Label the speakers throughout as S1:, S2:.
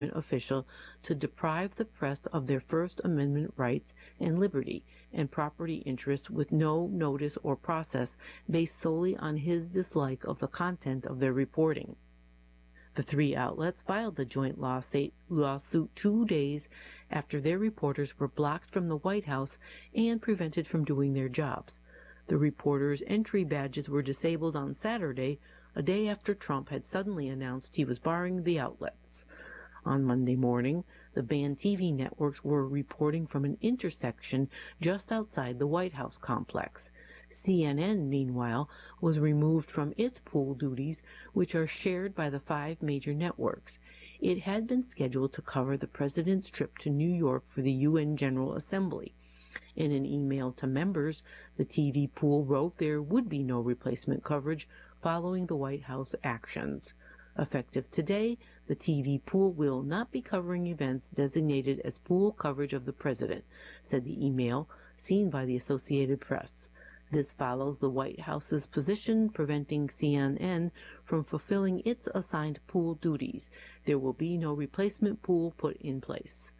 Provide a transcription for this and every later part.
S1: official to deprive the press of their First Amendment rights and liberty and property interest with no notice or process based solely on his dislike of the content of their reporting. The three outlets filed the joint lawsuit 2 days after their reporters were blocked from the White House and prevented from doing their jobs. The reporters' entry badges were disabled on Saturday, a day after Trump had suddenly announced he was barring the outlets. On Monday morning, the banned TV networks were reporting from an intersection just outside the White House complex. CNN, meanwhile, was removed from its pool duties, which are shared by the 5 major networks. It had been scheduled to cover the president's trip to New York for the UN General Assembly. In an email to members, the TV pool wrote there would be no replacement coverage following the White House actions. Effective today, the TV pool will not be covering events designated as pool coverage of the president, said the email, seen by the Associated Press. This follows the White House's position preventing CNN from fulfilling its assigned pool duties. There will be no replacement pool put in place.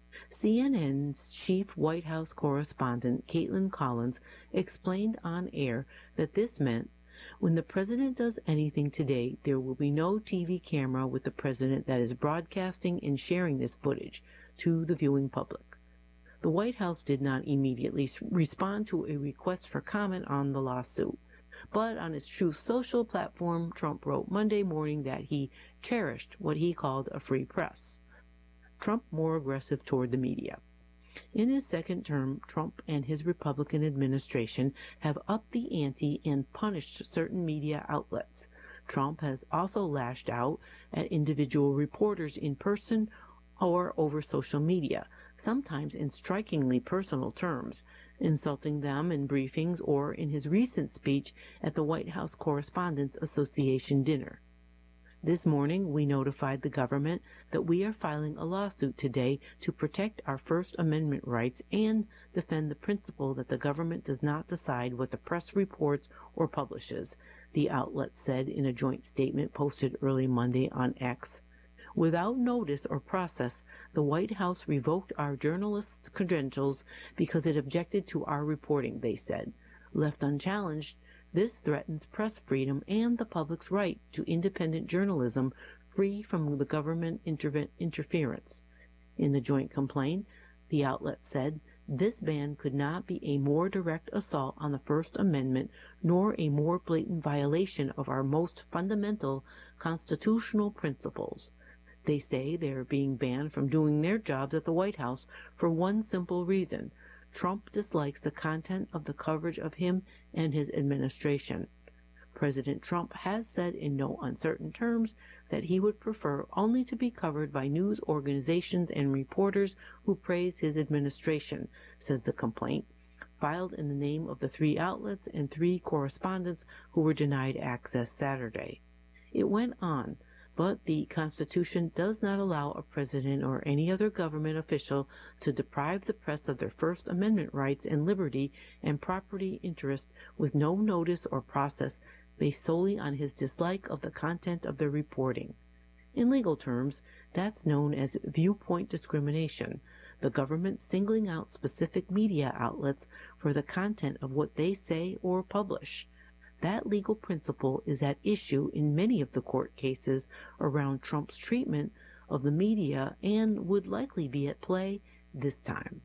S1: CNN's chief White House correspondent, Caitlin Collins, explained on air that this meant, when the president does anything today, there will be no TV camera with the president that is broadcasting and sharing this footage to the viewing public. The White House did not immediately respond to a request for comment on the lawsuit, but on its Truth Social platform, Trump wrote Monday morning that he cherished what he called a free press. Trump more aggressive toward the media. In his second term, Trump and his Republican administration have upped the ante and punished certain media outlets. Trump has also lashed out at individual reporters in person or over social media, sometimes in strikingly personal terms, insulting them in briefings or in his recent speech at the White House Correspondents Association dinner. This morning, we notified the government that we are filing a lawsuit today to protect our First Amendment rights and defend the principle that the government does not decide what the press reports or publishes, the outlet said in a joint statement posted early Monday on X. Without notice or process, the White House revoked our journalists' credentials because it objected to our reporting, they said. Left unchallenged, this threatens press freedom and the public's right to independent journalism free from the government interference. In the joint complaint, the outlet said, this ban could not be a more direct assault on the First Amendment nor a more blatant violation of our most fundamental constitutional principles. They say they are being banned from doing their jobs at the White House for one simple reason. Trump dislikes the content of the coverage of him and his administration. President Trump has said in no uncertain terms that he would prefer only to be covered by news organizations and reporters who praise his administration, says the complaint, filed in the name of the 3 outlets and 3 correspondents who were denied access Saturday. It went on, but the Constitution does not allow a president or any other government official to deprive the press of their First Amendment rights and liberty and property interest with no notice or process based solely on his dislike of the content of their reporting. In legal terms, that's known as viewpoint discrimination, the government singling out specific media outlets for the content of what they say or publish. That legal principle is at issue in many of the court cases around Trump's treatment of the media and would likely be at play this time.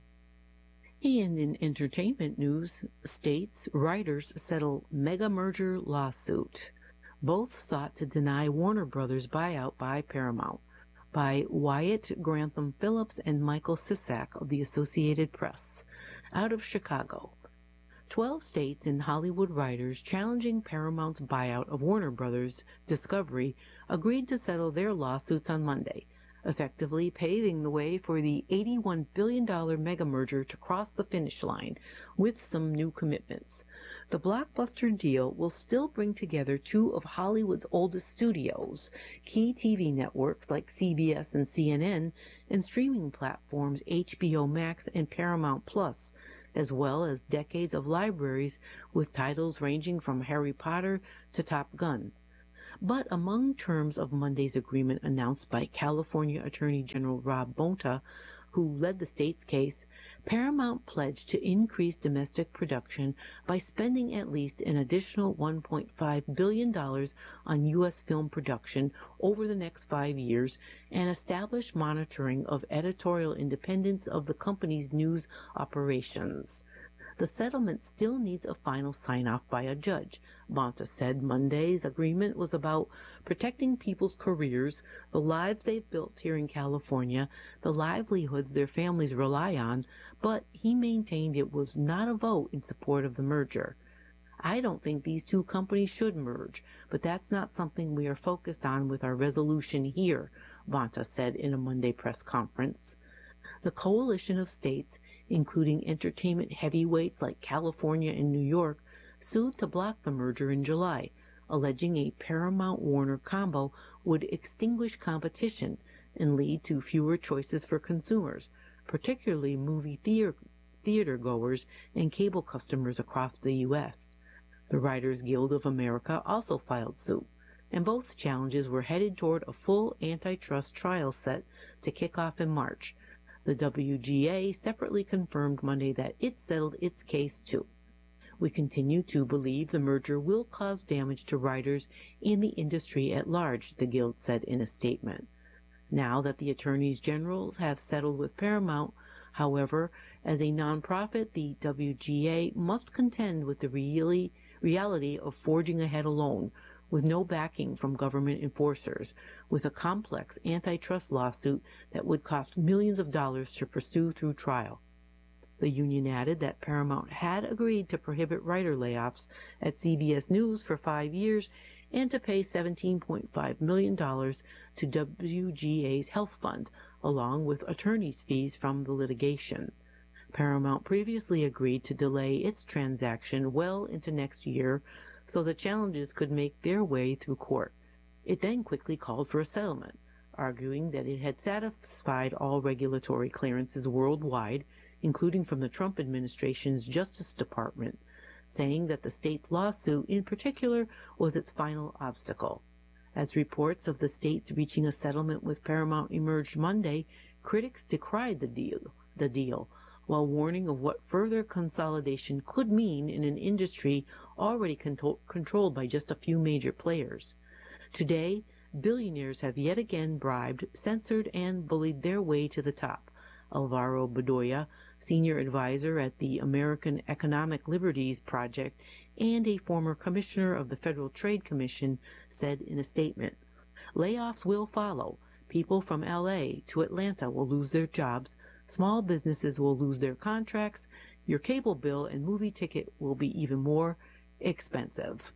S1: And in entertainment news, states' writers settle mega merger lawsuit. Both sought to deny Warner Brothers buyout by Paramount, by Wyatt Grantham Phillips and Michael Sisak of the Associated Press, out of Chicago. 12 states and Hollywood writers challenging Paramount's buyout of Warner Brothers Discovery agreed to settle their lawsuits on Monday, effectively paving the way for the $81 billion mega-merger to cross the finish line, with some new commitments. The blockbuster deal will still bring together 2 of Hollywood's oldest studios, key TV networks like CBS and CNN, and streaming platforms HBO Max and Paramount Plus, as well as decades of libraries with titles ranging from Harry Potter to Top Gun. But among terms of Monday's agreement announced by California Attorney General Rob Bonta, who led the state's case, Paramount pledged to increase domestic production by spending at least an additional $1.5 billion on U.S. film production over the next 5 years and establish monitoring of editorial independence of the company's news operations. The settlement still needs a final sign-off by a judge. Bonta said Monday's agreement was about protecting people's careers, the lives they've built here in California, the livelihoods their families rely on, but he maintained it was not a vote in support of the merger. I don't think these two companies should merge, but that's not something we are focused on with our resolution here, Bonta said in a Monday press conference. The coalition of states, including entertainment heavyweights like California and New York, sued to block the merger in July, alleging a Paramount-Warner combo would extinguish competition and lead to fewer choices for consumers, particularly movie theater goers and cable customers across the U.S. The Writers Guild of America also filed suit, and both challenges were headed toward a full antitrust trial set to kick off in March. The WGA separately confirmed Monday that it settled its case too. We continue to believe the merger will cause damage to writers and the industry at large, the Guild said in a statement. Now that the attorneys general have settled with Paramount, however, as a nonprofit, the WGA must contend with the reality of forging ahead alone, with no backing from government enforcers, with a complex antitrust lawsuit that would cost millions of dollars to pursue through trial. The union added that Paramount had agreed to prohibit writer layoffs at CBS News for 5 years and to pay $17.5 million to WGA's health fund, along with attorney's fees from the litigation. Paramount previously agreed to delay its transaction well into next year so the challenges could make their way through court. It then quickly called for a settlement, arguing that it had satisfied all regulatory clearances worldwide, including from the Trump administration's Justice Department, saying that the state's lawsuit in particular was its final obstacle. As reports of the states reaching a settlement with Paramount emerged Monday, critics decried the deal, while warning of what further consolidation could mean in an industry already controlled by just a few major players. Today, billionaires have yet again bribed, censored, and bullied their way to the top. Alvaro Bedoya, senior advisor at the American Economic Liberties Project and a former commissioner of the Federal Trade Commission, said in a statement, "Layoffs will follow. People from LA to Atlanta will lose their jobs. Small businesses will lose their contracts. Your cable bill and movie ticket will be even more expensive."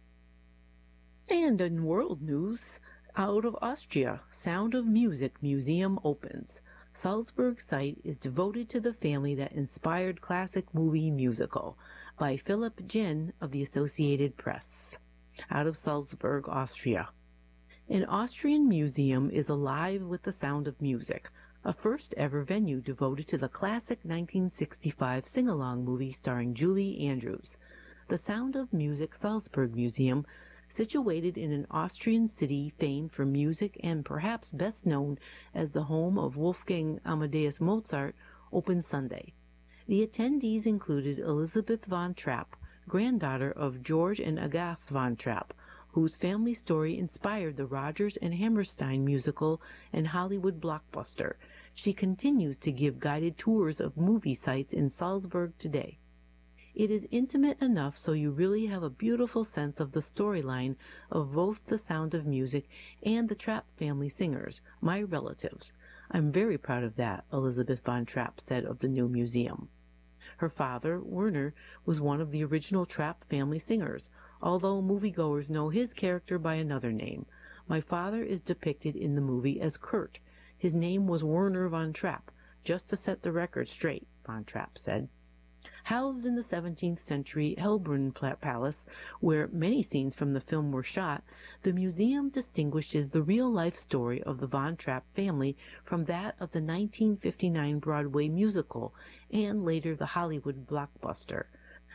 S1: And in world news, out of Austria, Sound of Music Museum opens. Salzburg site is devoted to the family that inspired classic movie musical, by Philipp Jen of the Associated Press. Out of Salzburg, Austria. An Austrian museum is alive with the sound of music, a first-ever venue devoted to the classic 1965 sing-along movie starring Julie Andrews. The Sound of Music Salzburg Museum, situated in an Austrian city famed for music and perhaps best known as the home of Wolfgang Amadeus Mozart, opened Sunday. The attendees included Elizabeth von Trapp, granddaughter of George and Agathe von Trapp, whose family story inspired the Rodgers and Hammerstein musical and Hollywood blockbuster. She continues to give guided tours of movie sites in Salzburg today. It is intimate enough so you really have a beautiful sense of the storyline of both The Sound of Music and the Trapp family singers, my relatives. I'm very proud of that, Elizabeth von Trapp said of the new museum. Her father, Werner, was one of the original Trapp family singers, although moviegoers know his character by another name. My father is depicted in the movie as Kurt. His name was Werner von Trapp, just to set the record straight, von Trapp said. Housed in the 17th century Hellbrunn Palace, where many scenes from the film were shot, the museum distinguishes the real-life story of the Von Trapp family from that of the 1959 Broadway musical and later the Hollywood blockbuster.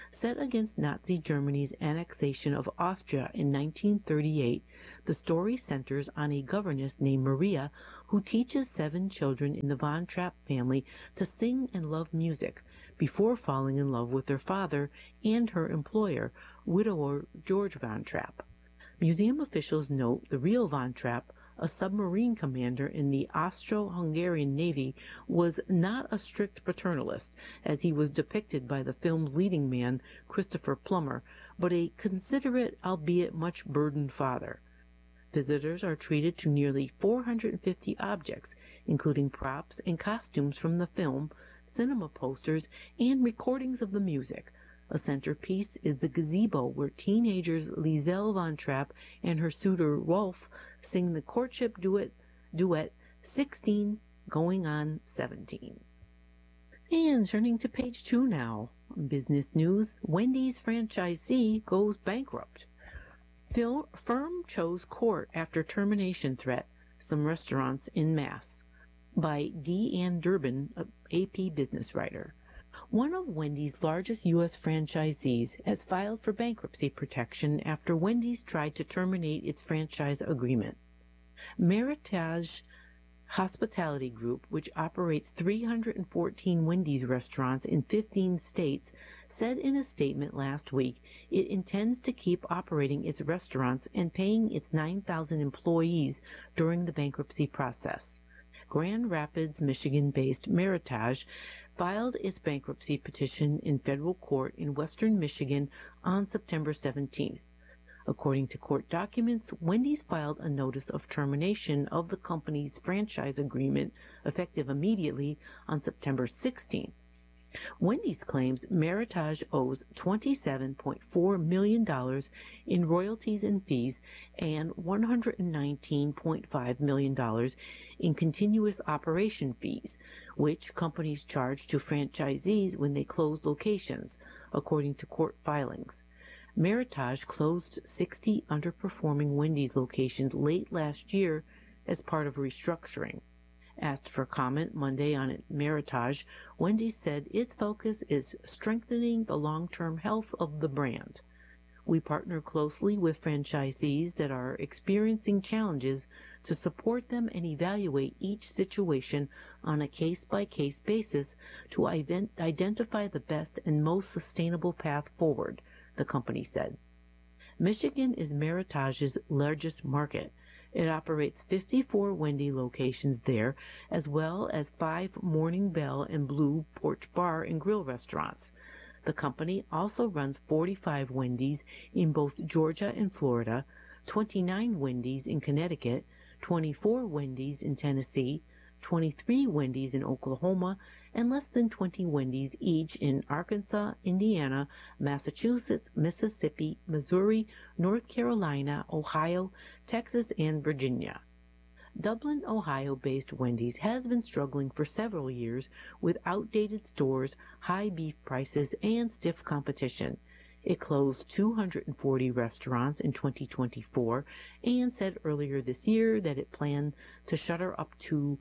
S1: Set against Nazi Germany's annexation of Austria in 1938, the story centers on a governess named Maria who teaches 7 children in the Von Trapp family to sing and love music before falling in love with their father and her employer, widower George Von Trapp. Museum officials note the real Von Trapp, a submarine commander in the Austro-Hungarian Navy, was not a strict paternalist, as he was depicted by the film's leading man, Christopher Plummer, but a considerate, albeit much burdened father. Visitors are treated to nearly 450 objects, including props and costumes from the film, cinema posters, and recordings of the music. A centerpiece is the gazebo where teenagers Liesel Von Trapp and her suitor Rolf sing the courtship duet 16 going on 17. And turning to page 2 now. Business news, Wendy's franchisee goes bankrupt. Firm chose court after termination threat, some restaurants en masse. By D. Ann Durbin, AP business writer. One of Wendy's largest U.S. franchisees has filed for bankruptcy protection after Wendy's tried to terminate its franchise agreement. Meritage Hospitality Group, which operates 314 Wendy's restaurants in 15 states, said in a statement last week it intends to keep operating its restaurants and paying its 9,000 employees during the bankruptcy process. Grand Rapids, Michigan-based Meritage filed its bankruptcy petition in federal court in western Michigan on September 17th. According to court documents, Wendy's filed a notice of termination of the company's franchise agreement effective immediately on September 16th. Wendy's claims Meritage owes $27.4 million in royalties and fees and $119.5 million in continuous operation fees, which companies charge to franchisees when they close locations, according to court filings. Meritage closed 60 underperforming Wendy's locations late last year as part of restructuring. Asked for comment Monday on Meritage, Wendy's said its focus is strengthening the long-term health of the brand. We partner closely with franchisees that are experiencing challenges to support them and evaluate each situation on a case-by-case basis to identify the best and most sustainable path forward, the company said. Michigan is Meritage's largest market. It operates 54 Wendy locations there, as well as 5 Morning Bell and Blue Porch Bar and Grill restaurants. The company also runs 45 Wendy's in both Georgia and Florida, 29 Wendy's in Connecticut, 24 Wendy's in Tennessee, 23 Wendy's in Oklahoma, and less than 20 Wendy's each in Arkansas, Indiana, Massachusetts, Mississippi, Missouri, North Carolina, Ohio, Texas, and Virginia. Dublin, Ohio-based Wendy's has been struggling for several years with outdated stores, high beef prices, and stiff competition. It closed 240 restaurants in 2024 and said earlier this year that it planned to shutter up to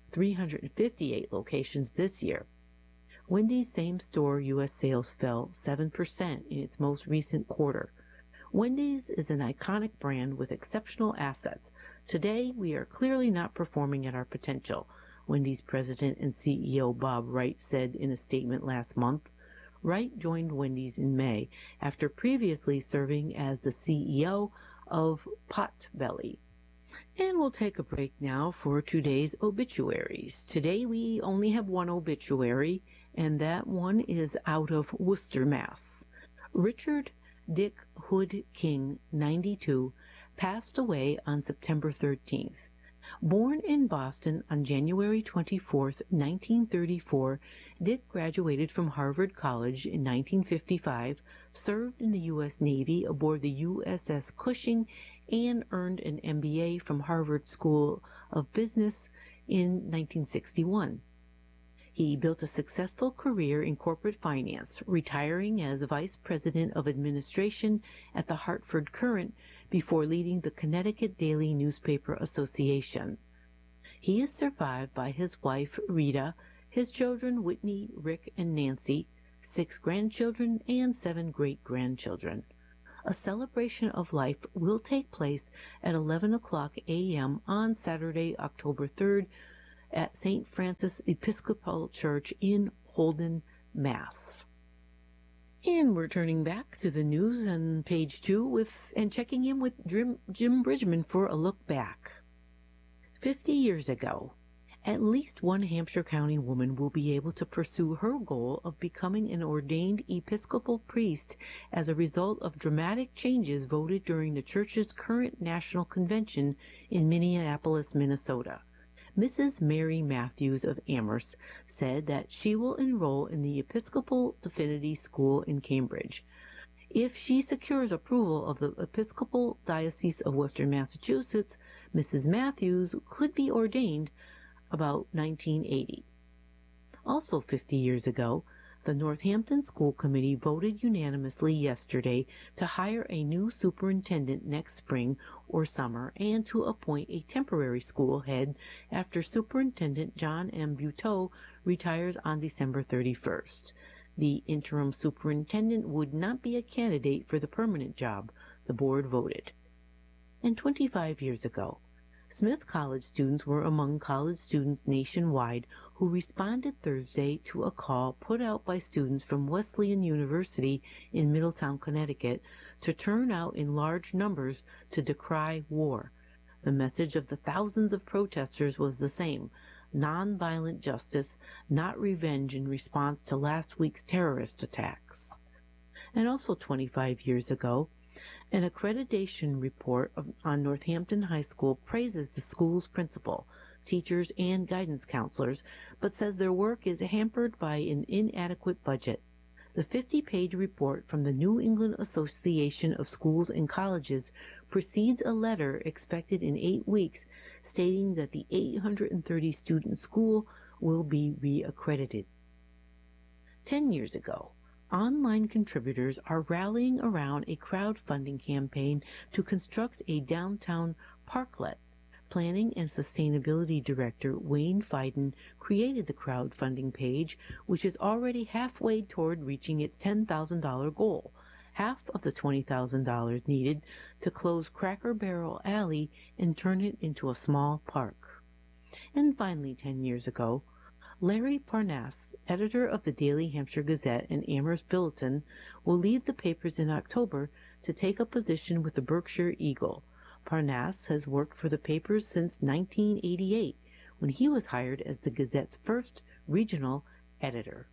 S1: 358 locations this year. Wendy's same-store U.S. sales fell 7% in its most recent quarter. Wendy's is an iconic brand with exceptional assets. Today, we are clearly not performing at our potential, Wendy's president and CEO Bob Wright said in a statement last month. Wright joined Wendy's in May after previously serving as the CEO of Potbelly. And we'll take a break now for today's obituaries. Today we only have one obituary, and that one is out of Worcester, Mass. Richard Dick Hood King, 92, passed away on September 13th. Born in Boston on January 24, 1934, Dick graduated from Harvard College in 1955, served in the U.S. Navy aboard the USS Cushing, and earned an MBA from Harvard School of Business in 1961. He built a successful career in corporate finance, retiring as Vice President of Administration at the Hartford Courant before leading the Connecticut Daily Newspaper Association. He is survived by his wife, Rita, his children, Whitney, Rick, and Nancy, 6 grandchildren, and 7 great-grandchildren. A celebration of life will take place at 11 o'clock a.m. on Saturday, October 3rd at St. Francis Episcopal Church in Holden, Mass. And we're turning back to the news on page 2 and checking in with Jim Bridgman for a look back. 50 years ago, at least one Hampshire County woman will be able to pursue her goal of becoming an ordained Episcopal priest as a result of dramatic changes voted during the church's current national convention in Minneapolis, Minnesota. Mrs. Mary Matthews of Amherst said that she will enroll in the Episcopal Divinity School in Cambridge. If she secures approval of the Episcopal Diocese of Western Massachusetts, Mrs. Matthews could be ordained about 1980. Also 50 years ago, the Northampton School Committee voted unanimously yesterday to hire a new superintendent next spring or summer and to appoint a temporary school head after Superintendent John M. Buteau retires on December 31st. The interim superintendent would not be a candidate for the permanent job, the board voted. And 25 years ago, Smith College students were among college students nationwide who responded Thursday to a call put out by students from Wesleyan University in Middletown, Connecticut, to turn out in large numbers to decry war. The message of the thousands of protesters was the same: nonviolent justice, not revenge in response to last week's terrorist attacks. And also 25 years ago, an accreditation report on Northampton High School praises the school's principal, teachers, and guidance counselors, but says their work is hampered by an inadequate budget. The 50-page report from the New England Association of Schools and Colleges precedes a letter expected in 8 weeks stating that the 830-student school will be re-accredited. 10 years ago, online contributors are rallying around a crowdfunding campaign to construct a downtown parklet. Planning and Sustainability Director Wayne Fiden created the crowdfunding page, which is already halfway toward reaching its $10,000 goal, half of the $20,000 needed to close Cracker Barrel Alley and turn it into a small park. And finally, 10 years ago, Larry Parnass, editor of the Daily Hampshire Gazette and Amherst Bulletin, will leave the papers in October to take a position with the Berkshire Eagle. Parnass has worked for the papers since 1988, when he was hired as the Gazette's first regional editor.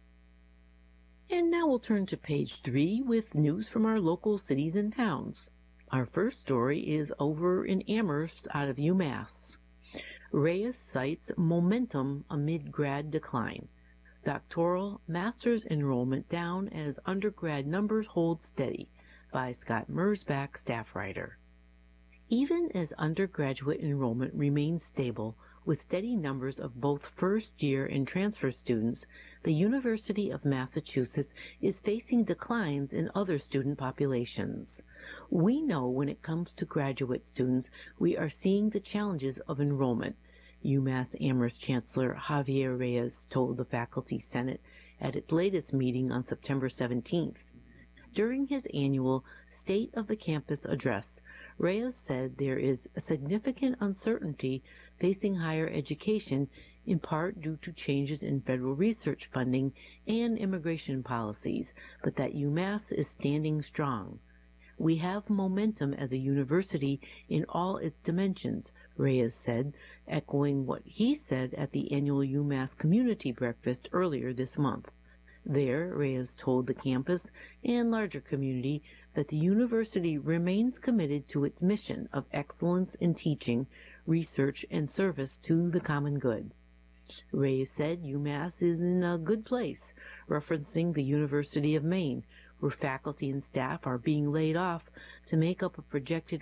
S1: And now we'll turn to page 3 with news from our local cities and towns. Our first story is over in Amherst out of UMass. Reyes cites momentum amid grad decline. Doctoral master's enrollment down as undergrad numbers hold steady, by Scott Mersbach, staff writer. Even as undergraduate enrollment remains stable, with steady numbers of both first-year and transfer students, the University of Massachusetts is facing declines in other student populations. We know when it comes to graduate students, we are seeing the challenges of enrollment, UMass Amherst Chancellor Javier Reyes told the Faculty Senate at its latest meeting on September 17th. During his annual State of the Campus address, Reyes said there is a significant uncertainty facing higher education, in part due to changes in federal research funding and immigration policies, but that UMass is standing strong. We have momentum as a university in all its dimensions, Reyes said, echoing what he said at the annual UMass Community Breakfast earlier this month. There, Reyes told the campus and larger community that the university remains committed to its mission of excellence in teaching, research, and service to the common good. Reyes said UMass is in a good place, referencing the University of Maine, where faculty and staff are being laid off to make up a projected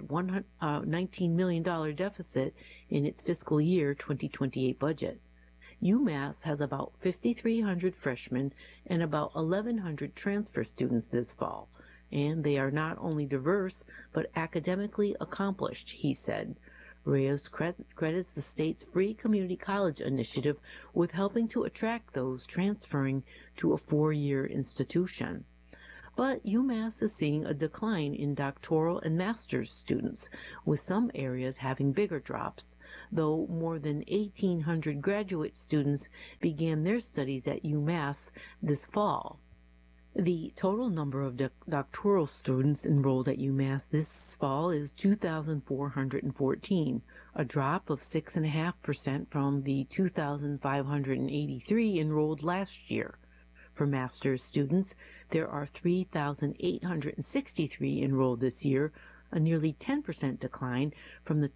S1: $19 million deficit in its fiscal year 2028 budget. UMass has about 5,300 freshmen and about 1,100 transfer students this fall, and they are not only diverse but academically accomplished, he said. Reyes credits the state's Free Community College initiative with helping to attract those transferring to a four-year institution. But UMass is seeing a decline in doctoral and master's students, with some areas having bigger drops, though more than 1,800 graduate students began their studies at UMass this fall. The total number of doctoral students enrolled at UMass this fall is 2,414, a drop of 6.5% from the 2,583 enrolled last year. For master's students, there are 3,863 enrolled this year, a nearly 10% decline from the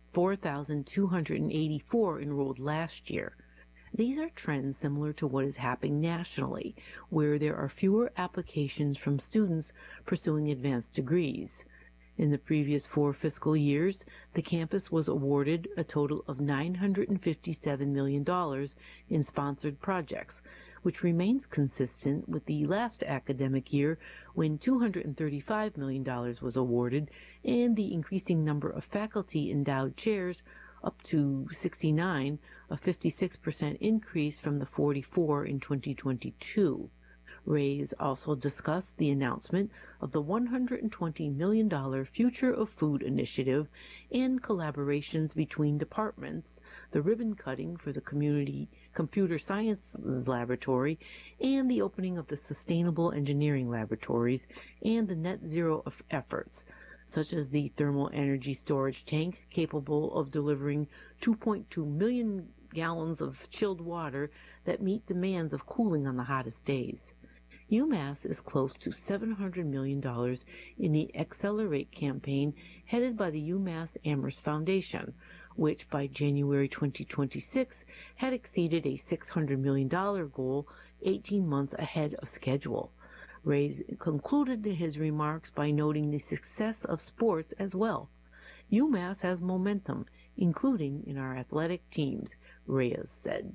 S1: 4,284 enrolled last year. These are trends similar to what is happening nationally, where there are fewer applications from students pursuing advanced degrees. In the previous 4 fiscal years, the campus was awarded a total of $957 million in sponsored projects, which remains consistent with the last academic year when $235 million was awarded, and the increasing number of faculty endowed chairs up to 69, a 56% increase from the 44 in 2022. Reyes also discussed the announcement of the $120 million Future of Food initiative and collaborations between departments, the ribbon cutting for the Community Computer Sciences Laboratory, and the opening of the Sustainable Engineering Laboratories and the net zero efforts, such as the thermal energy storage tank capable of delivering 2.2 million gallons of chilled water that meet demands of cooling on the hottest days. UMass is close to $700 million in the Accelerate campaign headed by the UMass Amherst Foundation, which by January 2026 had exceeded a $600 million goal 18 months ahead of schedule. Reyes concluded his remarks by noting the success of sports as well. UMass has momentum, including in our athletic teams, Reyes said.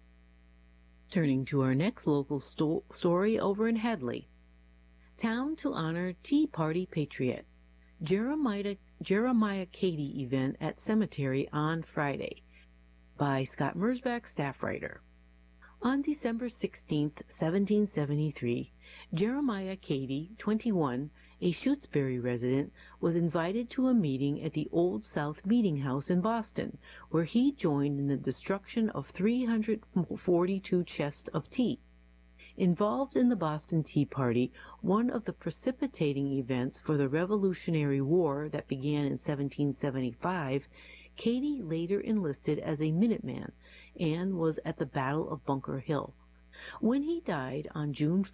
S1: Turning to our next local story over in Hadley. Town to honor Tea Party patriot. Jeremiah Cady event at cemetery on Friday. By Scott Mersbach, staff writer. On December 16, 1773, Jeremiah Cady, 21, a Shutesbury resident, was invited to a meeting at the Old South Meeting House in Boston, where he joined in the destruction of 342 chests of tea. Involved in the Boston Tea Party, one of the precipitating events for the Revolutionary War that began in 1775, Cady later enlisted as a Minuteman and was at the Battle of Bunker Hill. When he died on June 1,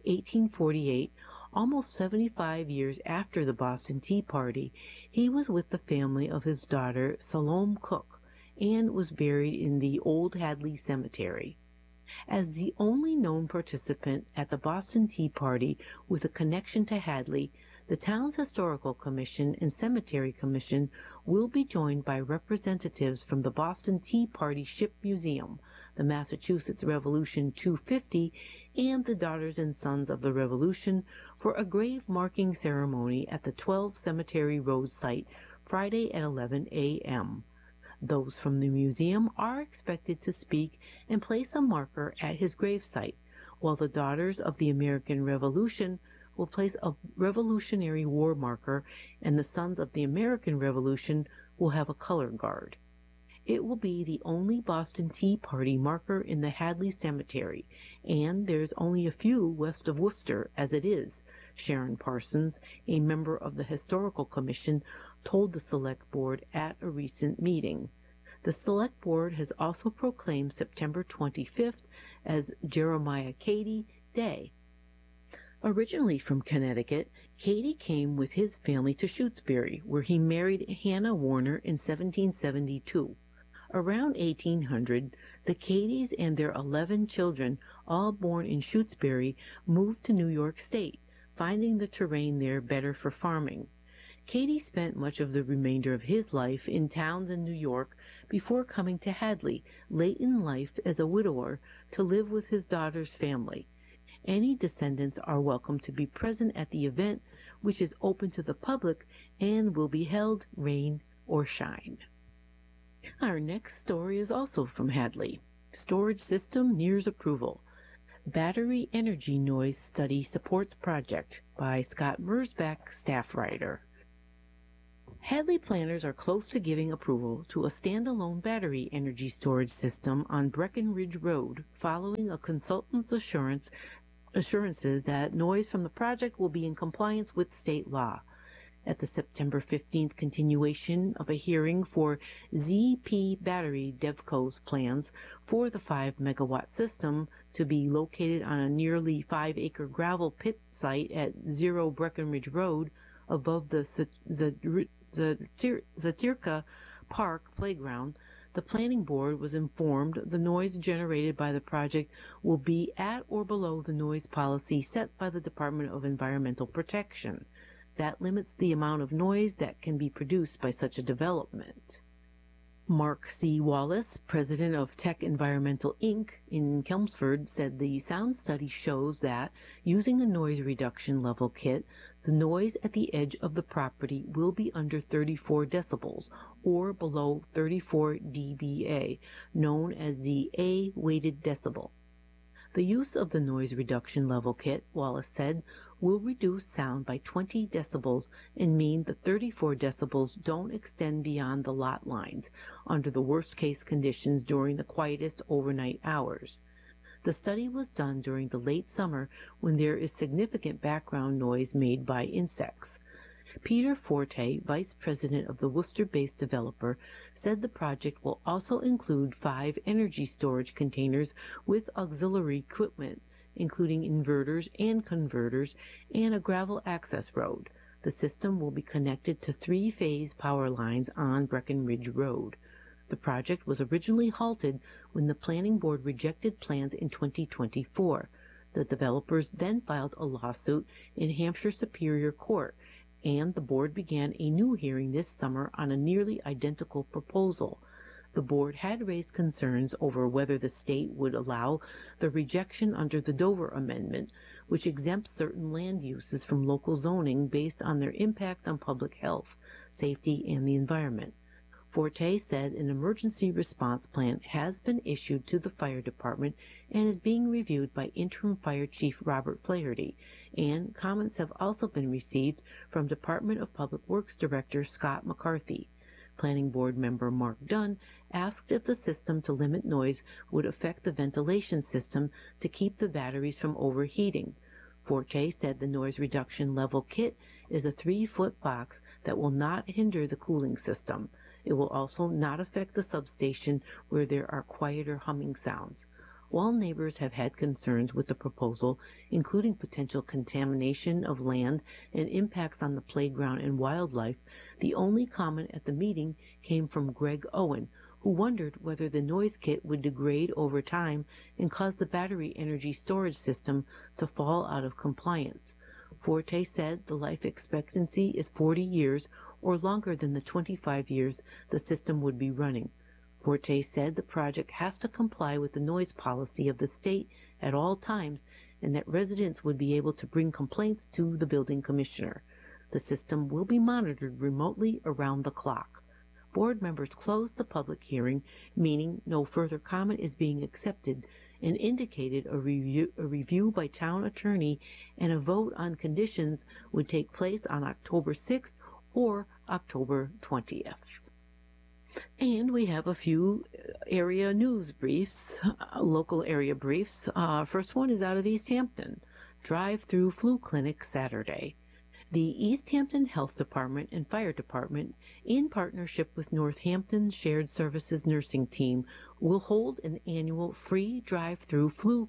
S1: 1848, almost 75 years after the Boston Tea Party, he was with the family of his daughter Salome Cook and was buried in the Old Hadley Cemetery. As the only known participant at the Boston Tea Party with a connection to Hadley, the town's Historical Commission and Cemetery Commission will be joined by representatives from the Boston Tea Party Ship Museum, the Massachusetts Revolution 250, and the Daughters and Sons of the Revolution for a grave marking ceremony at the 12 Cemetery Road site Friday at 11 a.m. Those from the museum are expected to speak and place a marker at his gravesite, while the Daughters of the American Revolution will place a Revolutionary War marker, and the Sons of the American Revolution will have a color guard. It will be the only Boston Tea Party marker in the Hadley Cemetery, and there's only a few west of Worcester as it is, Sharon Parsons, a member of the Historical Commission, told the Select Board at a recent meeting. The Select Board has also proclaimed September 25th as Jeremiah Cady Day. Originally from Connecticut, Cady came with his family to Shutesbury, where he married Hannah Warner in 1772. Around 1800, the Cadys and their 11 children, all born in Shutesbury, moved to New York State, finding the terrain there better for farming. Cady spent much of the remainder of his life in towns in New York before coming to Hadley late in life as a widower to live with his daughter's family. Any descendants are welcome to be present at the event, which is open to the public and will be held rain or shine. Our next story is also from Hadley. Storage system nears approval. Battery Energy Noise Study Supports Project by Scott Mersbach, staff writer. Hadley planners are close to giving approval to a standalone battery energy storage system on Breckenridge Road following a consultant's assurances that noise from the project will be in compliance with state law. At the September 15th continuation of a hearing for ZP Battery DevCo's plans for the 5-megawatt system to be located on a nearly 5-acre gravel pit site at 0 Breckenridge Road above the Zatirka Park playground, the planning board was informed the noise generated by the project will be at or below the noise policy set by the Department of Environmental Protection. That limits the amount of noise that can be produced by such a development. Mark C. Wallace, president of Tech Environmental Inc. in Chelmsford, said the sound study shows that, using a noise reduction level kit, the noise at the edge of the property will be under 34 decibels, or below 34 dBA, known as the A-weighted decibel. The use of the noise reduction level kit, Wallace said, will reduce sound by 20 decibels and mean the 34 decibels don't extend beyond the lot lines under the worst-case conditions during the quietest overnight hours. The study was done during the late summer when there is significant background noise made by insects. Peter Forte, vice president of the Worcester-based developer, said the project will also include 5 energy storage containers with auxiliary equipment, including inverters and converters, and a gravel access road. The system will be connected to 3-phase power lines on Breckenridge Road. The project was originally halted when the planning board rejected plans in 2024. The developers then filed a lawsuit in Hampshire Superior Court, and the board began a new hearing this summer on a nearly identical proposal. The board had raised concerns over whether the state would allow the rejection under the Dover Amendment, which exempts certain land uses from local zoning based on their impact on public health, safety, and the environment. Forte said an emergency response plan has been issued to the fire department and is being reviewed by interim fire chief Robert Flaherty, and comments have also been received from Department of Public Works Director Scott McCarthy. Planning Board member Mark Dunn asked if the system to limit noise would affect the ventilation system to keep the batteries from overheating. Forte said the noise reduction level kit is a 3-foot box that will not hinder the cooling system. It will also not affect the substation where there are quieter humming sounds. While neighbors have had concerns with the proposal, including potential contamination of land and impacts on the playground and wildlife, the only comment at the meeting came from Greg Owen, who wondered whether the noise kit would degrade over time and cause the battery energy storage system to fall out of compliance. Forte said the life expectancy is 40 years or longer than the 25 years the system would be running. Forte said the project has to comply with the noise policy of the state at all times and that residents would be able to bring complaints to the building commissioner. The system will be monitored remotely around the clock. Board members closed the public hearing, meaning no further comment is being accepted, and indicated a review by town attorney and a vote on conditions would take place on October 6th or October 20th. And we have a few area news briefs, local area briefs. First one is out of East Hampton. Drive-through flu clinic Saturday. The East Hampton Health Department and Fire Department, in partnership with Northampton Shared Services Nursing Team, will hold an annual free drive-through flu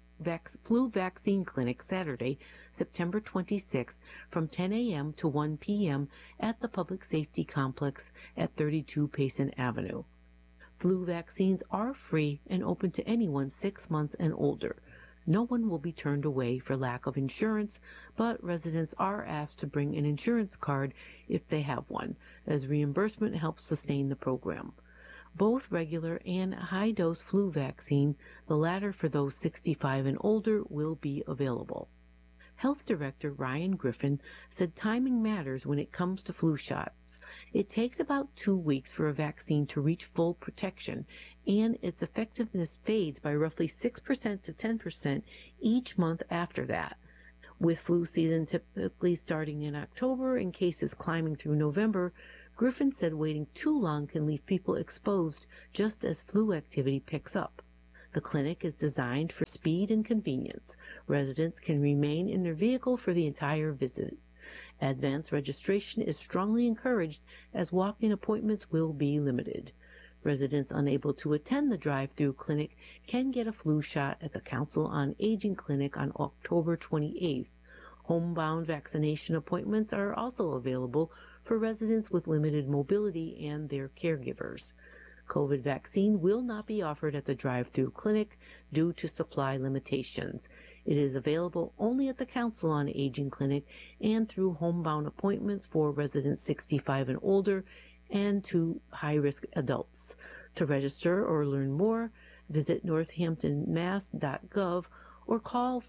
S1: vaccine clinic Saturday, September 26, from 10 a.m. to 1 p.m. at the Public Safety Complex at 32 Payson Avenue. Flu vaccines are free and open to anyone 6 months and older. No one will be turned away for lack of insurance, but residents are asked to bring an insurance card if they have one, as reimbursement helps sustain the program. Both regular and high-dose flu vaccine, the latter for those 65 and older, will be available. Health Director Ryan Griffin said timing matters when it comes to flu shots. It takes about 2 weeks for a vaccine to reach full protection, and its effectiveness fades by roughly 6% to 10% each month after that. With flu season typically starting in October and cases climbing through November, Griffin said waiting too long can leave people exposed just as flu activity picks up. The clinic is designed for speed and convenience. Residents can remain in their vehicle for the entire visit. Advance registration is strongly encouraged as walk-in appointments will be limited. Residents unable to attend the drive-through clinic can get a flu shot at the Council on Aging Clinic on October 28th. Homebound vaccination appointments are also available for residents with limited mobility and their caregivers. COVID vaccine will not be offered at the drive-through clinic due to supply limitations. It is available only at the Council on Aging Clinic and through homebound appointments for residents 65 and older and to high-risk adults. To register or learn more, visit northamptonmass.gov or call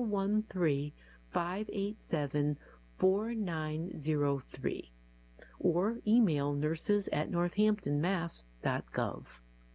S1: 413-587-4903 or email nurses@northamptonmass.gov.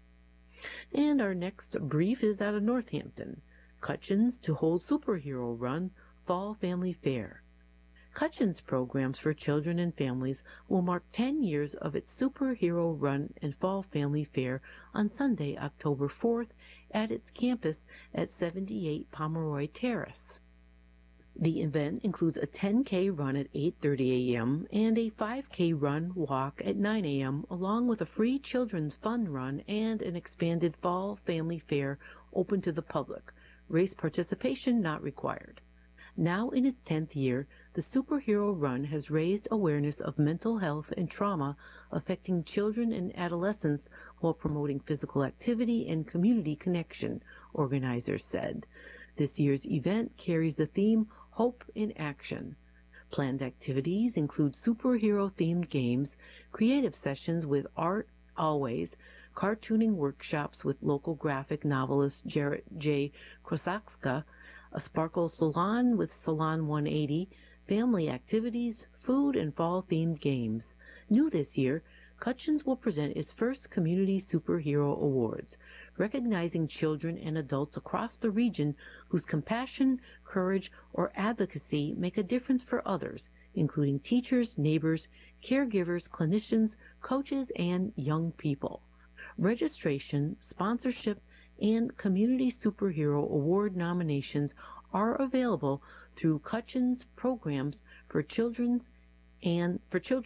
S1: And our next brief is out of Northampton. Cutchins to hold superhero run Fall Family Fair. Cutchins Programs for Children and Families will mark 10 years of its Superhero Run and Fall Family Fair on Sunday, October 4th at its campus at 78 Pomeroy Terrace. The event includes a 10K run at 8:30 a.m. and a 5K run walk at 9 a.m. along with a free children's fun run and an expanded Fall Family Fair open to the public. Race participation not required. Now in its 10th year, the Superhero Run has raised awareness of mental health and trauma affecting children and adolescents while promoting physical activity and community connection, organizers said. This year's event carries the theme Hope in Action. Planned activities include superhero-themed games, creative sessions with Art Always, cartooning workshops with local graphic novelist Jarrett J. Krosakska, a sparkle salon with Salon 180, family activities, food, and fall-themed games. New this year, Cutchins will present its first Community Superhero Awards, recognizing children and adults across the region whose compassion, courage, or advocacy make a difference for others, including teachers, neighbors, caregivers, clinicians, coaches, and young people. Registration, sponsorship, and Community Superhero Award nominations are available through Cutchins Programs for children and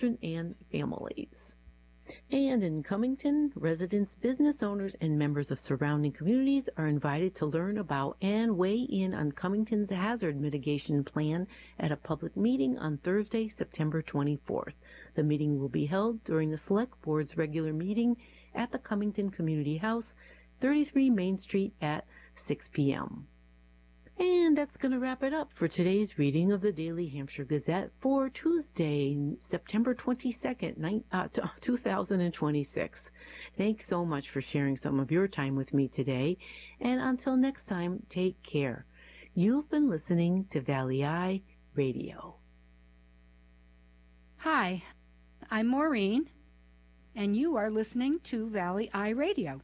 S1: families. And in Cummington, residents, business owners, and members of surrounding communities are invited to learn about and weigh in on Cummington's hazard mitigation plan at a public meeting on Thursday, September 24th. The meeting will be held during the Select Board's regular meeting at the Cummington Community House, 33 Main Street at 6 p.m. And that's going to wrap it up for today's reading of the Daily Hampshire Gazette for Tuesday, September 22nd, 2026. Thanks so much for sharing some of your time with me today. And until next time, take care. You've been listening to Valley Eye Radio.
S2: Hi, I'm Maureen, and you are listening to Valley Eye Radio.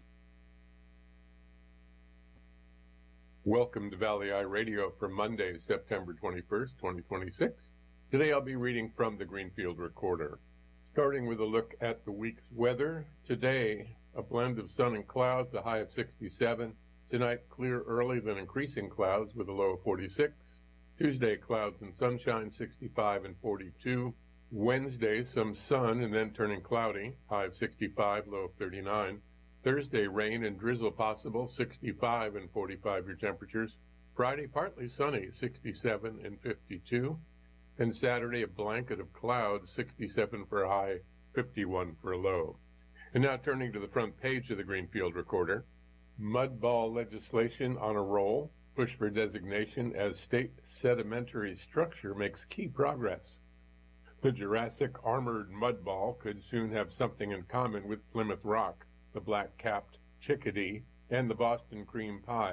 S3: Welcome to Valley Eye Radio for Monday, September 21st, 2026. Today I'll be reading from the Greenfield Recorder. Starting with a look at the week's weather. Today, a blend of sun and clouds, a high of 67. Tonight, clear early, then increasing clouds with a low of 46. Tuesday, clouds and sunshine, 65 and 42. Wednesday, some sun and then turning cloudy, high of 65, low of 39. Thursday, rain and drizzle possible, 65 and 45 your temperatures. Friday, partly sunny, 67 and 52. And Saturday, a blanket of clouds, 67 for a high, 51 for a low. And now turning to the front page of the Greenfield Recorder. Mudball legislation on a roll. Push for designation as state sedimentary structure makes key progress. The Jurassic armored mudball could soon have something in common with Plymouth Rock, the black-capped chickadee, and the Boston cream pie.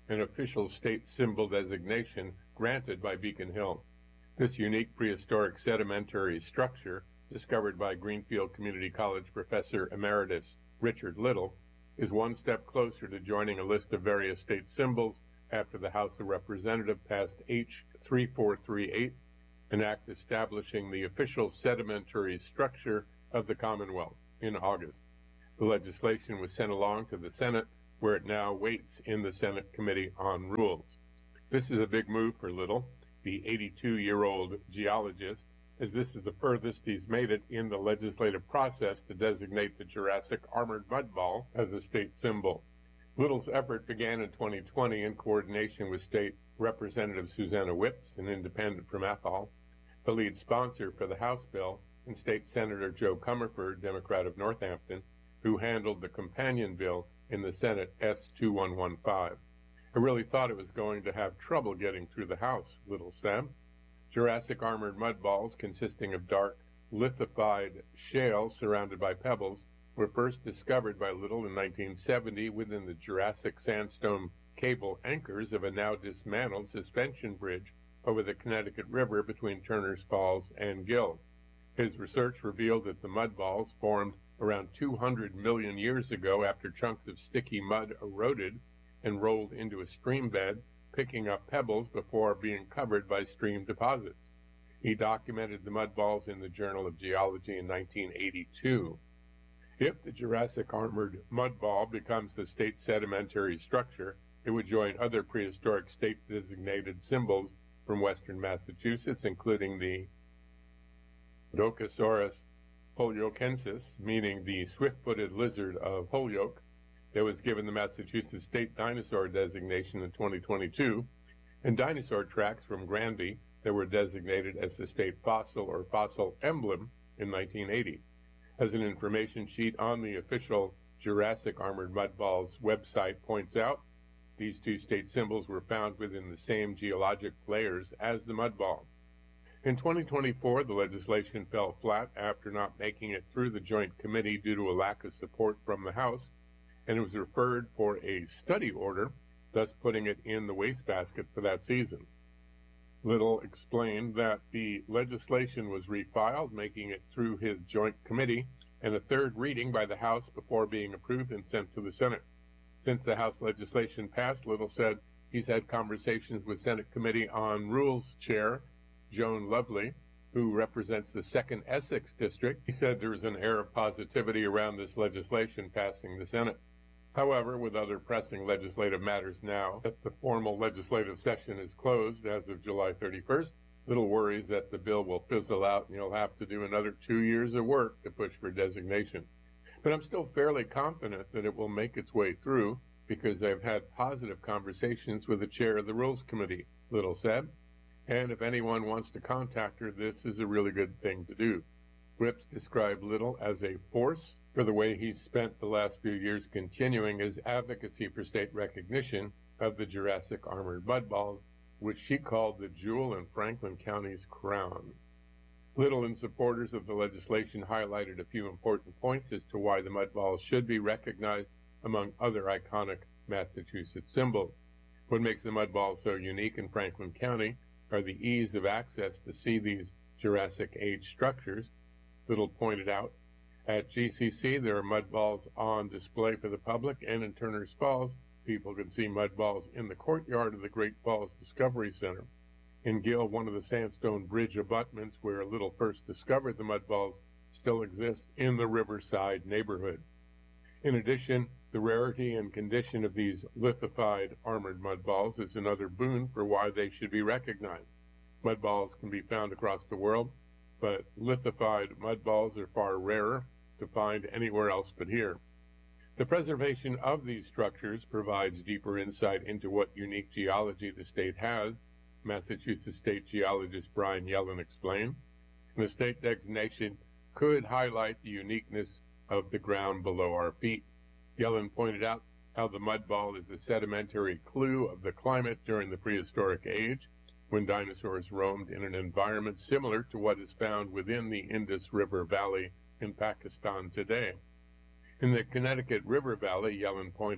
S3: an official state symbol designation granted by Beacon Hill. This unique prehistoric sedimentary structure, discovered by Greenfield Community College professor emeritus Richard Little, is one step closer to joining a list of various state symbols after the House of Representatives passed H. 3438, an act establishing the official sedimentary structure of the Commonwealth, in August. The legislation was sent along to the Senate, where it now waits in the Senate Committee on Rules. This is a big move for Little, the 82-year-old geologist, as this is the furthest he's made it in the legislative process to designate the Jurassic armored mud ball as a state symbol. Little's effort began in 2020 in coordination with State Representative Susanna Whips, an independent from Athol, the lead sponsor for the House bill, and State Senator Joe Comerford, Democrat of Northampton, who handled the companion bill in the Senate S2115. I really thought it was going to have trouble getting through the House, Little said. Jurassic armored mud balls consisting of dark, lithified shale surrounded by pebbles were first discovered by Little in 1970 within the Jurassic sandstone cable anchors of a now dismantled suspension bridge over the Connecticut River between Turner's Falls and Gill. His research revealed that the mud balls formed around 200 million years ago after chunks of sticky mud eroded and rolled into a stream bed, picking up pebbles before being covered by stream deposits. He documented the mud balls in the Journal of Geology in 1982. If the Jurassic armored mud ball becomes the state sedimentary structure, it would join other prehistoric state-designated symbols from western Massachusetts, including the Docosaurus holyokensis, meaning the swift-footed lizard of Holyoke, that was given the Massachusetts State Dinosaur designation in 2022, and dinosaur tracks from Granby that were designated as the state fossil or fossil emblem in 1980. As an information sheet on the official Jurassic Armored Mud Balls website points out, these two state symbols were found within the same geologic layers as the mud ball. In 2024, the legislation fell flat after not making it through the Joint Committee due to a lack of support from the House, and it was referred for a study order, thus putting it in the wastebasket for that season. Little explained that the legislation was refiled, making it through his Joint Committee and a third reading by the House before being approved and sent to the Senate. Since the House legislation passed, Little said he's had conversations with Senate Committee on Rules Chair Joan Lovely, who represents the 2nd Essex District. He said there was an air of positivity around this legislation passing the Senate. However, with other pressing legislative matters now that the formal legislative session is closed as of July 31st, Little worries that the bill will fizzle out and he'll have to do another 2 years of work to push for designation. But I'm still fairly confident that it will make its way through because I've had positive conversations with the chair of the Rules Committee, Little said. And if anyone wants to contact her, this is a really good thing to do. Whips described Little as a force for the way he's spent the last few years continuing his advocacy for state recognition of the Jurassic armored mud balls, which she called the jewel in Franklin County's crown. Little and supporters of the legislation highlighted a few important points as to why the mud balls should be recognized among other iconic Massachusetts symbols. What makes the mud balls so unique in Franklin County are the ease of access to see these Jurassic age structures. Little pointed out, at GCC there are mud balls on display for the public, and in Turner's Falls people can see mud balls in the courtyard of the Great Falls Discovery Center. In Gill, one of the sandstone bridge abutments where Little first discovered the mud balls still exists in the Riverside neighborhood. In addition, the rarity and condition of these lithified armored mud balls is another boon for why they should be recognized. Mud balls can be found across the world, but lithified mud balls are far rarer to find anywhere else but here. The preservation of these structures provides deeper insight into what unique geology the state has, Massachusetts State Geologist Brian Yellen explained. The state designation could highlight the uniqueness of the ground below our feet. Yellen pointed out how the mud ball is a sedimentary clue of the climate during the prehistoric age, when dinosaurs roamed in an environment similar to what is found within the Indus River Valley in Pakistan today. In the Connecticut River Valley, Yellen pointed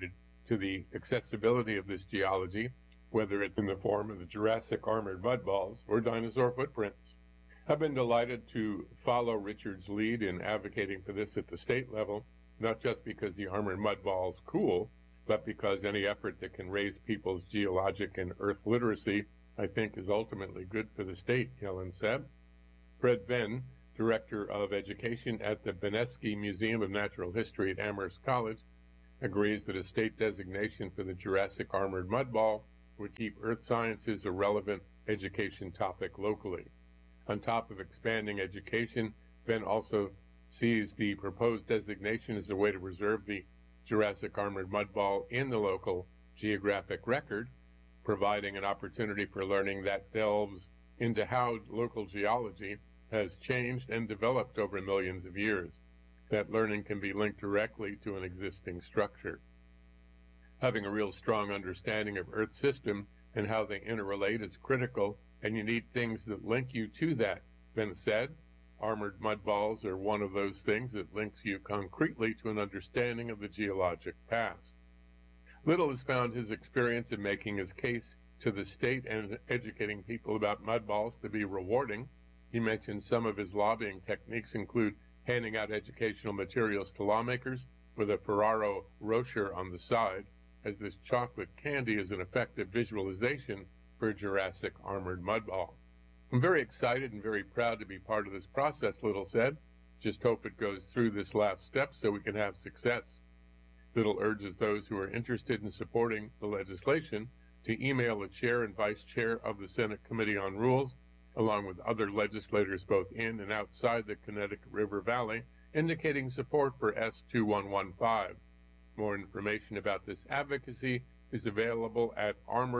S3: to the accessibility of this geology, whether it's in the form of the Jurassic armored mud balls or dinosaur footprints. I've been delighted to follow Richard's lead in advocating for this at the state level, not just because the armored mud ball's cool, but because any effort that can raise people's geologic and earth literacy, I think, is ultimately good for the state, Yellen said. Fred Benn, Director of Education at the Benesky Museum of Natural History at Amherst College, agrees that a state designation for the Jurassic armored mud ball would keep earth sciences a relevant education topic locally. On top of expanding education, Ben also sees the proposed designation as a way to reserve the Jurassic armored mud ball in the local geographic record, providing an opportunity for learning that delves into how local geology has changed and developed over millions of years. That learning can be linked directly to an existing structure. Having a real strong understanding of Earth's system and how they interrelate is critical, and you need things that link you to that. Ben said, armored mud balls are one of those things that links you concretely to an understanding of the geologic past. Little has found his experience in making his case to the state and educating people about mud balls to be rewarding. He mentioned some of his lobbying techniques include handing out educational materials to lawmakers with a Ferrero Rocher on the side, as this chocolate candy is an effective visualization for a Jurassic armored mud ball. I'm very excited and very proud to be part of this process, Little said. Just hope it goes through this last step so we can have success. Little urges those who are interested in supporting the legislation to email the chair and vice chair of the Senate Committee on Rules, along with other legislators both in and outside the Connecticut River Valley, indicating support for S2115. More information about this advocacy is available at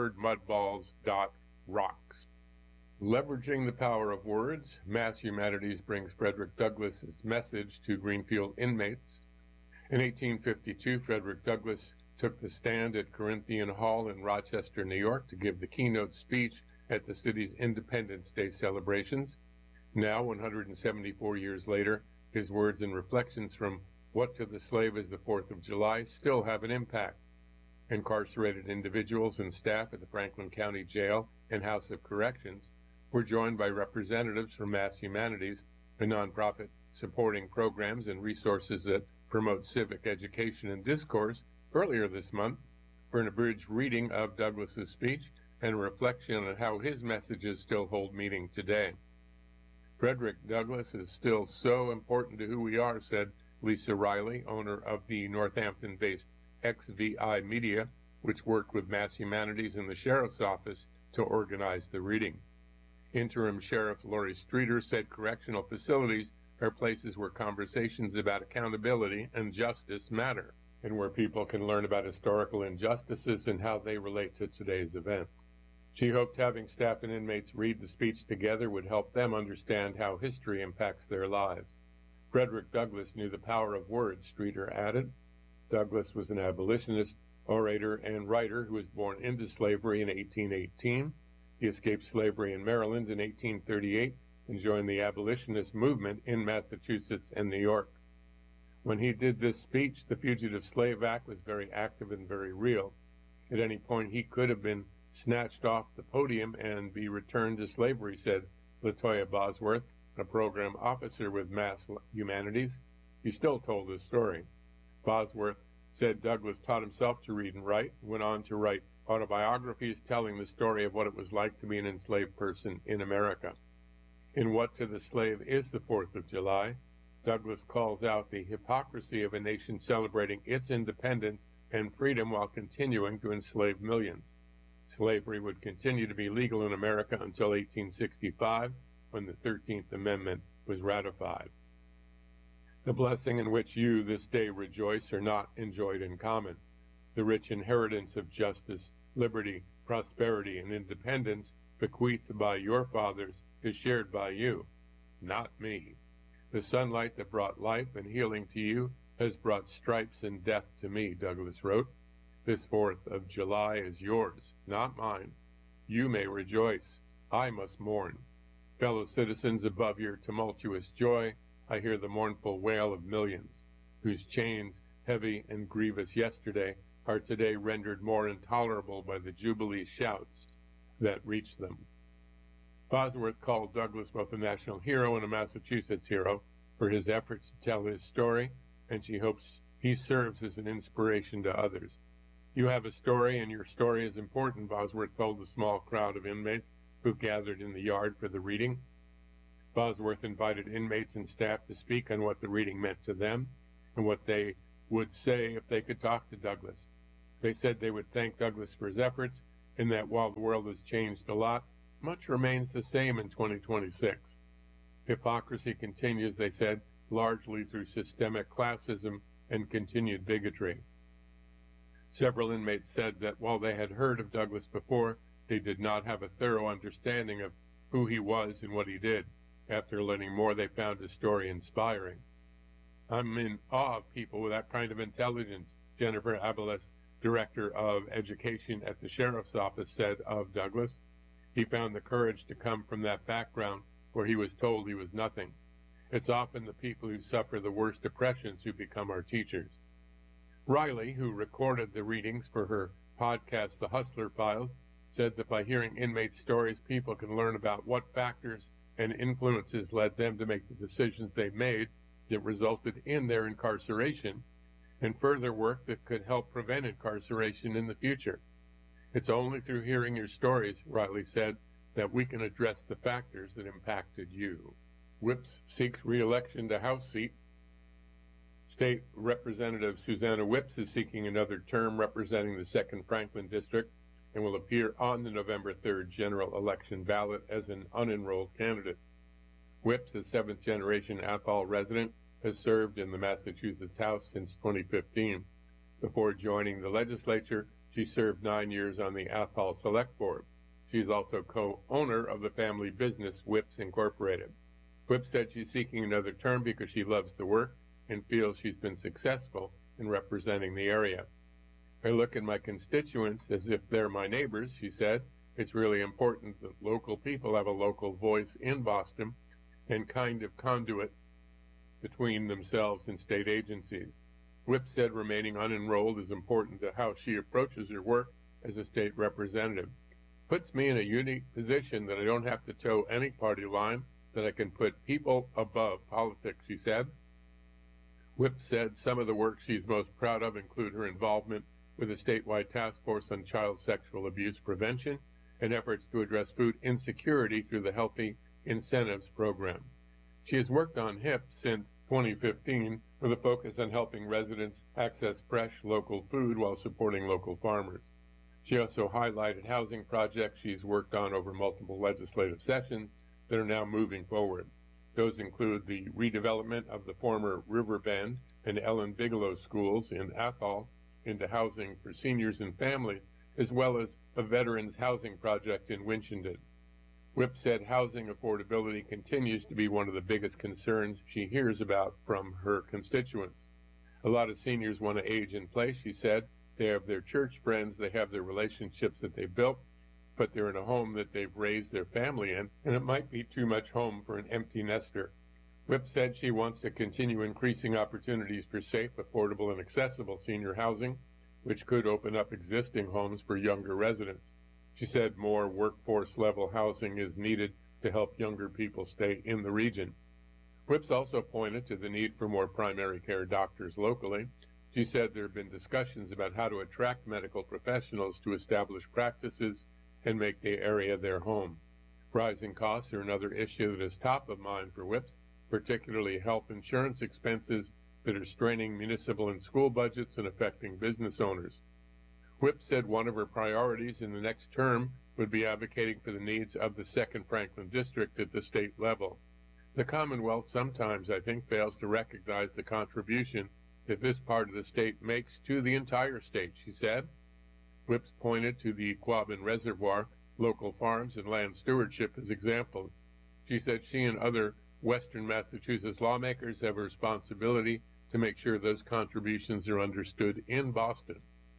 S3: armoredmudballs.rocks. Leveraging the power of words, Mass Humanities brings Frederick Douglass's message to Greenfield inmates. In 1852, Frederick Douglass took the stand at Corinthian Hall in Rochester, New York, to give the keynote speech at the city's Independence Day celebrations. Now, 174 years later, his words and reflections from What to the Slave is the 4th of July still have an impact. Incarcerated individuals and staff at the Franklin County Jail and House of Corrections were joined by representatives from Mass Humanities, a nonprofit supporting programs and resources that promote civic education and discourse, earlier this month for an abridged reading of Douglass's speech and a reflection on how his messages still hold meaning today. Frederick Douglass is still so important to who we are, said Lisa Riley, owner of the Northampton-based XVI Media, which worked with Mass Humanities and the Sheriff's Office to organize the reading. Interim Sheriff Lori Streeter said correctional facilities are places where conversations about accountability and justice matter, and where people can learn about historical injustices and how they relate to today's events. She hoped having staff and inmates read the speech together would help them understand how history impacts their lives. Frederick Douglass knew the power of words, Streeter added. Douglass was an abolitionist, orator, and writer who was born into slavery in 1818. He escaped slavery in Maryland in 1838 and joined the abolitionist movement in Massachusetts and New York. When he did this speech, the Fugitive Slave Act was very active and very real. At any point, he could have been snatched off the podium and be returned to slavery, said Latoya Bosworth, a program officer with Mass Humanities. He still told this story. Bosworth said Douglass taught himself to read and write, went on to write autobiographies telling the story of what it was like to be an enslaved person in America. In What to the Slave is the 4th of July, Douglass calls out the hypocrisy of a nation celebrating its independence and freedom while continuing to enslave millions. Slavery would continue to be legal in America until 1865, when the 13th Amendment was ratified. The blessing in which you this day rejoice are not enjoyed in common. The rich inheritance of justice, liberty, prosperity, and independence bequeathed by your fathers is shared by you, not me. The sunlight that brought life and healing to you has brought stripes and death to me, Douglass wrote. This 4th of July is yours, not mine. You may rejoice. I must mourn. Fellow citizens, above your tumultuous joy, I hear the mournful wail of millions, whose chains, heavy and grievous yesterday, are today rendered more intolerable by the Jubilee shouts that reach them. Bosworth called Douglas both a national hero and a Massachusetts hero for his efforts to tell his story, and she hopes he serves as an inspiration to others. You have a story, and your story is important, Bosworth told the small crowd of inmates who gathered in the yard for the reading. Bosworth invited inmates and staff to speak on what the reading meant to them and what they would say if they could talk to Douglas. They said they would thank Douglas for his efforts, and that while the world has changed a lot, much remains the same in 2026. Hypocrisy continues, they said, largely through systemic classism and continued bigotry. Several inmates said that while they had heard of Douglas before, they did not have a thorough understanding of who he was and what he did. After learning more, they found his story inspiring. I'm in awe of people with that kind of intelligence, Jennifer Abeles, Director of Education at the Sheriff's Office, said of Douglas. He found the courage to come from that background where he was told he was nothing. It's often the people who suffer the worst oppressions who become our teachers. Riley, who recorded the readings for her podcast, The Hustler Files, said that by hearing inmates' stories, people can learn about what factors and influences led them to make the decisions they made that resulted in their incarceration, and further work that could help prevent incarceration in the future. It's only through hearing your stories, Riley said, that we can address the factors that impacted you. Whips seeks re-election to House seat. State Representative Susanna Whips is seeking another term representing the 2nd Franklin District and will appear on the November 3rd general election ballot as an unenrolled candidate. Whips, a 7th-generation Athol resident, has served in the Massachusetts House since 2015. Before joining the legislature, she served 9 years on the Athol Select Board. She is also co-owner of the family business Whips Incorporated. Whips said she's seeking another term because she loves the work and feels she's been successful in representing the area. I look at my constituents as if they're my neighbors, she said. It's really important that local people have a local voice in Boston and kind of conduit between themselves and state agencies. Whip said remaining unenrolled is important to how she approaches her work as a state representative. Puts me in a unique position that I don't have to toe any party line, that I can put people above politics, she said. Whip said some of the work she's most proud of include her involvement with a statewide task force on child sexual abuse prevention and efforts to address food insecurity through the Healthy Incentives Program. She has worked on HIP since 2015 with a focus on helping residents access fresh local food while supporting local farmers. She also highlighted housing projects she's worked on over multiple legislative sessions that are now moving forward. Those include the redevelopment of the former Riverbend and Ellen Bigelow schools in Athol into housing for seniors and families, as well as a veterans housing project in Winchendon. Whip said housing affordability continues to be one of the biggest concerns she hears about from her constituents. A lot of seniors want to age in place, she said. They have their church friends, they have their relationships that they've built, but they're in a home that they've raised their family in, and it might be too much home for an empty nester. Whip said she wants to continue increasing opportunities for safe, affordable, and accessible senior housing, which could open up existing homes for younger residents. She said more workforce-level housing is needed to help younger people stay in the region. Whips also pointed to the need for more primary care doctors locally. She said there have been discussions about how to attract medical professionals to establish practices and make the area their home. Rising costs are another issue that is top of mind for Whips, particularly health insurance expenses that are straining municipal and school budgets and affecting business owners. Whip said one of her priorities in the next term would be advocating for the needs of the 2nd Franklin District at the state level. The Commonwealth sometimes, I think, fails to recognize the contribution that this part of the state makes to the entire state, she said. Whips pointed to the Quabbin Reservoir, local farms, and land stewardship as examples. She said she and other Western Massachusetts lawmakers have a responsibility to make sure those contributions are understood in Boston.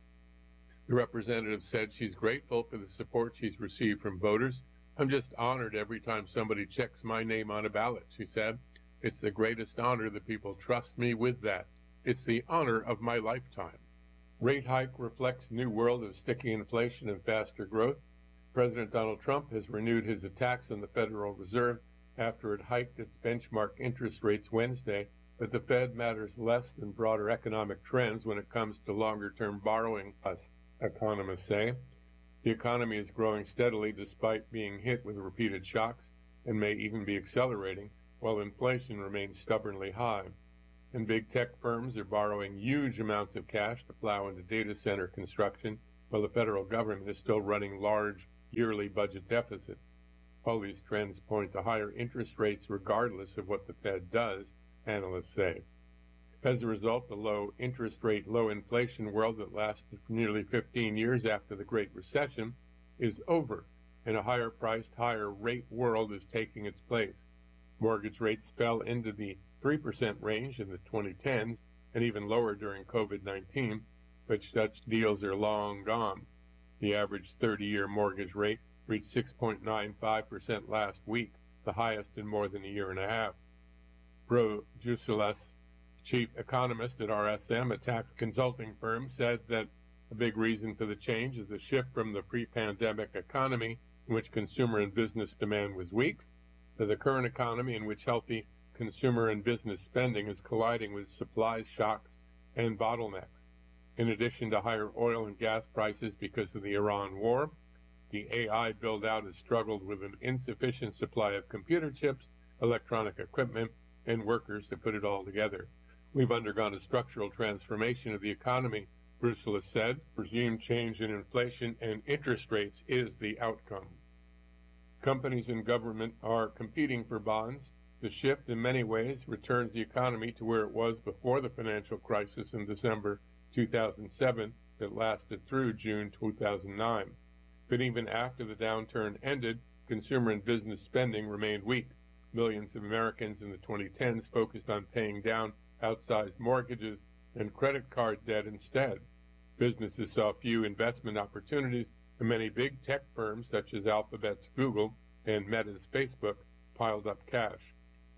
S3: The representative said she's grateful for the support she's received from voters. I'm just honored every time somebody checks my name on a ballot, she said. It's the greatest honor that people trust me with that. It's the honor of my lifetime. Rate hike reflects new world of sticky inflation and faster growth. President Donald Trump has renewed his attacks on the Federal Reserve after it hiked its benchmark interest rates Wednesday, but the Fed matters less than broader economic trends when it comes to longer-term borrowing, economists say. The economy is growing steadily despite being hit with repeated shocks and may even be accelerating, while inflation remains stubbornly high. And big tech firms are borrowing huge amounts of cash to plow into data center construction, while the federal government is still running large yearly budget deficits. All these trends point to higher interest rates regardless of what the Fed does, analysts say. As a result, the low interest rate, low inflation world that lasted for nearly 15 years after the Great Recession is over, and a higher priced, higher rate world is taking its place. Mortgage rates fell into the 3% range in the 2010s and even lower during COVID-19, but such deals are long gone. The average 30-year mortgage rate reached 6.95% last week, the highest in more than a year and a half. Bro Jusilas, chief economist at RSM, a tax consulting firm, said that a big reason for the change is the shift from the pre-pandemic economy in which consumer and business demand was weak to the current economy in which healthy consumer and business spending is colliding with supply shocks and bottlenecks. In addition to higher oil and gas prices because of the Iran war, the AI build-out has struggled with an insufficient supply of computer chips, electronic equipment, and workers to put it all together. We've undergone a structural transformation of the economy, Brussels said. Regime change in inflation and interest rates is the outcome. Companies and government are competing for bonds. The shift, in many ways, returns the economy to where it was before the financial crisis in December 2007 that lasted through June 2009. But even after the downturn ended, consumer and business spending remained weak. Millions of Americans in the 2010s focused on paying down outsized mortgages and credit card debt instead. Businesses saw few investment opportunities, and many big tech firms such as Alphabet's Google and Meta's Facebook piled up cash.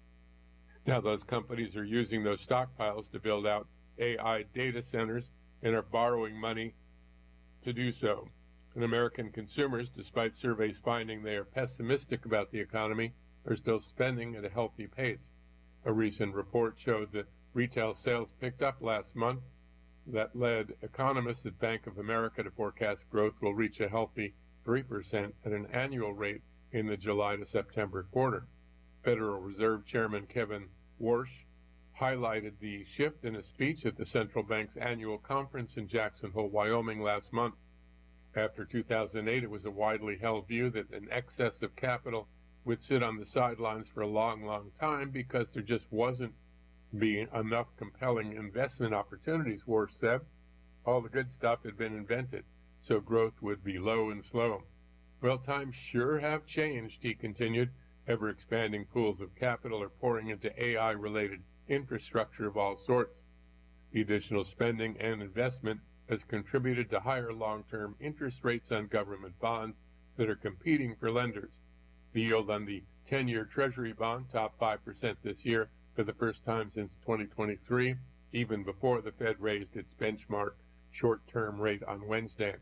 S3: Now those companies are using those stockpiles to build out AI data centers and are borrowing money to do so. And American consumers, despite surveys finding they are pessimistic about the economy, are still spending at a healthy pace. A recent report showed that retail sales picked up last month. That led economists at Bank of America to forecast growth will reach a healthy 3% at an annual rate in the July to September quarter. Federal Reserve Chairman Kevin Warsh highlighted the shift in a speech at the central bank's annual conference in Jackson Hole, Wyoming last month. After 2008, it was a widely held view that an excess of capital would sit on the sidelines for a long, long time because there just wasn't being enough compelling investment opportunities, Warsh said. All the good stuff had been invented, so growth would be low and slow. Well, times sure have changed, he continued. Ever-expanding pools of capital are pouring into AI-related infrastructure of all sorts. The additional spending and investment has contributed to higher long-term interest rates on government bonds that are competing for lenders. The yield on the 10-year Treasury bond topped 5% this year for the first time since 2023, even before the Fed raised its benchmark short-term rate on Wednesday.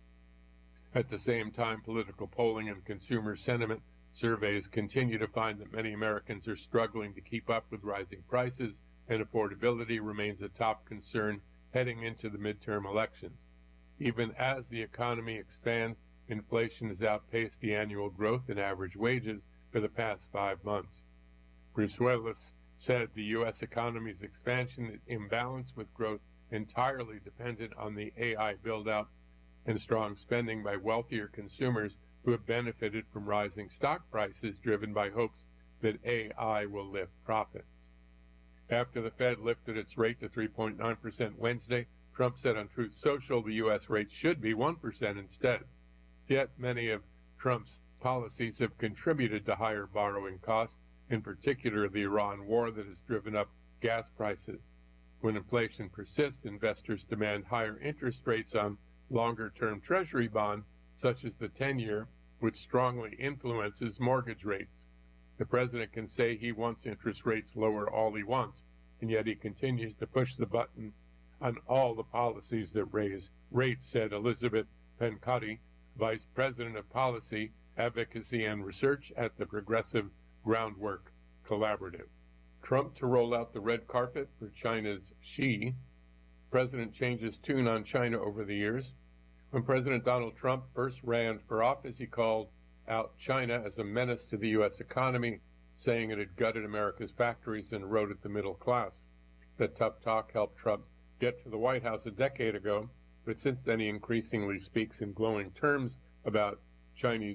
S3: At the same time, political polling and consumer sentiment surveys continue to find that many Americans are struggling to keep up with rising prices, and affordability remains a top concern heading into the midterm elections. Even as the economy expands, inflation has outpaced the annual growth in average wages for the past 5 months. Brussels said the U.S. economy's expansion is imbalanced with growth entirely dependent on the AI build-out and strong spending by wealthier consumers who have benefited from rising stock prices driven by hopes that AI will lift profits. After the Fed lifted its rate to 3.9% Wednesday, Trump said on Truth Social the U.S. rate should be 1% instead. Yet many of Trump's policies have contributed to higher borrowing costs, in particular the Iran war that has driven up gas prices. When inflation persists, investors demand higher interest rates on longer-term Treasury bonds, such as the 10-year, which strongly influences mortgage rates. The president can say he wants interest rates lower all he wants, and yet he continues to push the button on all the policies that raise rates, said Elizabeth Pencotti, Vice President of Policy, Advocacy and Research at the Progressive Groundwork Collaborative. Trump to roll out the red carpet for China's Xi. President changes tune on China over the years. When President Donald Trump first ran for office, he called out China as a menace to the U.S. economy, saying it had gutted America's factories and eroded the middle class. That tough talk helped Trump get to the White House a decade ago, but since then he increasingly speaks in glowing terms about Chinese